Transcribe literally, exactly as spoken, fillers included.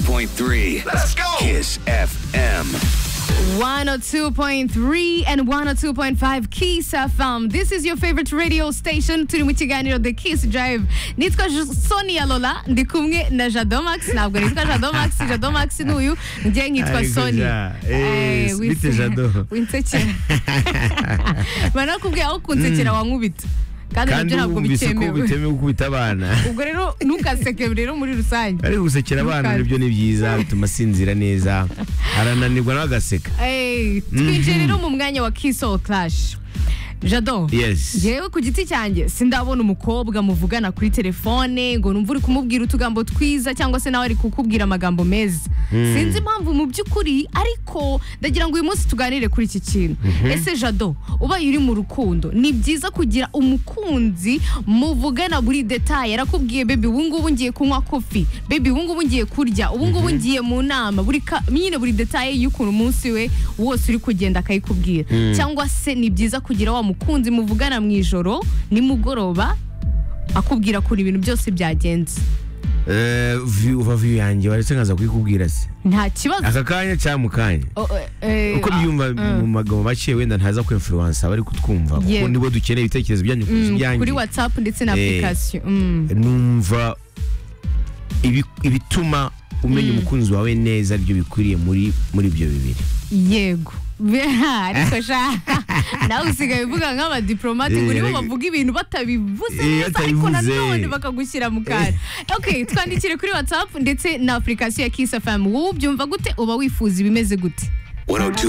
point three. Let's go. Kiss F M. one oh two point three and one oh two point five Kiss F M. This is your favorite radio station. Turi mu kiganiro The Kiss Drive. Nitwa Sonia Lola, ndi kumwe na Jado Max. Ntabwo nitwa Jado Max, Jado Max nuyu. Njye nkitwa Sonia. Eh, bite Jado. Winsekera. Bana kubwiye aho kunsekera wankubita. Kandi nabyo ntabwo bikemewe. Bitemewe gukubita abana. Ubwo rero ntukaseke rero muri rusange. Ari gusekera abana nibyo ni byiza bituma sinzira neza. Arananirwa n'agaseka. Eh, twinjiye rero mu mwanya wa Kiss All Clash. Jado, yes. Jewe ku giti cyanjye sindabona umukobwa muvugana kuri telefone ngo numva uri kumubwira utugambo twiza cyangwa se nawe ari kukubwira amagambo meza. Mm. Sinzi impamvu mu by'ukuri ariko ndagira ngo uyu munsi tuganire kuri iki kintu. Mm-hmm. Ese Jado, ubaye uri mu rukundo ni byiza kugira umukunzi muvugana buri detail. Arakubwiye baby ubu ngubu ngiye kunywa coffee, baby ubu ngubu ngiye kurya, ubu ngubu ngiye mu nama, buri nyine buri detail y'ukuntu umunsi we wose uri kugenda akayikubwira. Mm. Cyangwa se ni byiza kugira wa mukunzi muvugana mu ijoro nimugoroba akubwira kuri ibintu byose byagenze. Eh uva view yanjye waretse nkaza kuyikubwira se nta kibazo aka kanya cyangwa mukanya uko byumva mu magambo make wenda ntaza ku influence abari kutwumva kuko nibo dukeneye ibitekerezo byanyu byanyu kuri WhatsApp ndetse na application. Numva ibituma umenya umukunzi wawe neza byo bikwiriye muri muri byo bibiri. Yego ariko sha nawe usigaye uvuga nk'abadiplomate ngo nibo bavuga ibintu batabivuze neza ariko nanone bakagushyira mu kanya. Okay, twandikire kuri WhatsApp ndetse na application ya Kiss F M. Wowe byumva gute? Uba wifuza ibimeze gute? one oh two